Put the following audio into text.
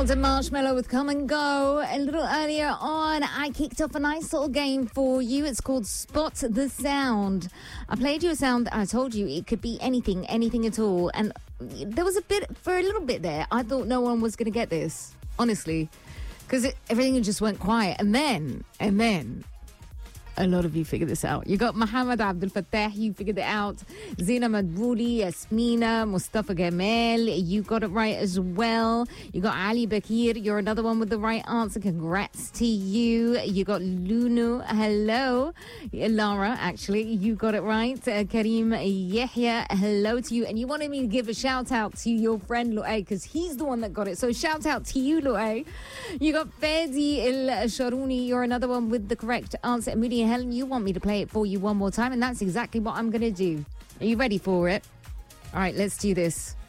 To Marshmallow with Come and Go. A little earlier on, I kicked off a nice little game for you. It's called Spot the Sound. I played you a sound. I told you it could be anything at all. And there was for a little bit there, I thought no one was going to get this, honestly, because everything just went quiet. And then, a lot of you figured this out. You got Muhammad Abdul Fattah, you figured it out. Zina Madbouli, Yasmina, Mustafa Gamal, you got it right as well. You got Ali Bakir, you're another one with the right answer. Congrats to you. You got Lunu, hello. Lara, actually, you got it right. Karim Yahya, hello to you. And you wanted me to give a shout out to your friend Lu'ay, because he's the one that got it. So shout out to you, Lu'ay. You got Fadi El Sharuni, you're another one with the correct answer. Moody Helen, you want me to play it for you one more time, and that's exactly what I'm going to do. Are you ready for it? All right, let's do this.